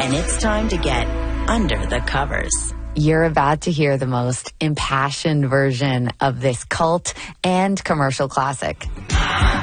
and it's time to get under the covers. You're about to hear the most impassioned version of this cult and commercial classic.